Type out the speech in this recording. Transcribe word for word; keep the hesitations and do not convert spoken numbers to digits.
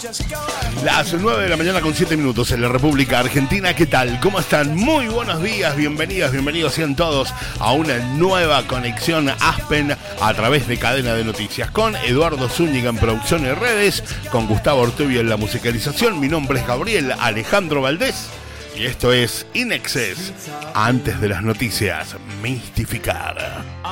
Las nueve de la mañana con siete minutos en la República Argentina. ¿Qué tal? ¿Cómo están? Muy buenos días, bienvenidas, bienvenidos sean todos a una nueva conexión Aspen a través de Cadena de Noticias con Eduardo Zúñiga en producción y redes, con Gustavo Ortubio en la musicalización. Mi nombre es Gabriel Alejandro Valdés y esto es In Excess. Antes de las noticias, Mistificar.